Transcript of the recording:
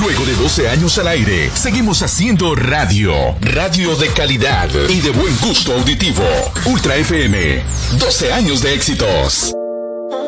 Luego de 12 años al aire, seguimos haciendo radio. Radio de calidad y de buen gusto auditivo. Ultra FM, 12 años de éxitos.